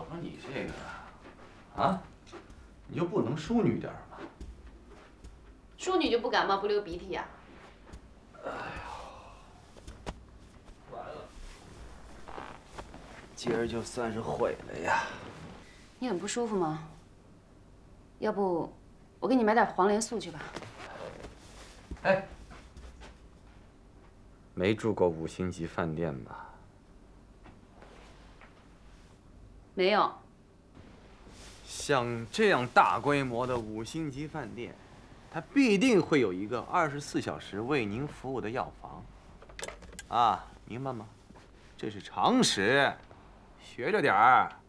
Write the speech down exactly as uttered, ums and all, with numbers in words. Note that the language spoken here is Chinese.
我说你这个，啊，你就不能淑女点吗？ 淑女就不感冒不流鼻涕呀？ 哎呦，完了，今儿就算是毁了呀！ 你很不舒服吗？要不我给你买点黄连素去吧。 哎，没住过五星级饭店吧？ 没有。 像这样大规模的五星级饭店，它必定会有一个二十四小时为您服务的药房。啊，明白吗？这是常识，学着点儿。